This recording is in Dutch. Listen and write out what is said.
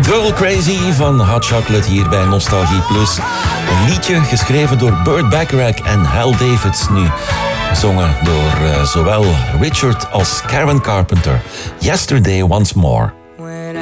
Girl Crazy van Hot Chocolate hier bij Nostalgie Plus. Een liedje geschreven door Burt Bacharach en Hal Davids. Nu gezongen door zowel Richard als Karen Carpenter. Yesterday Once More.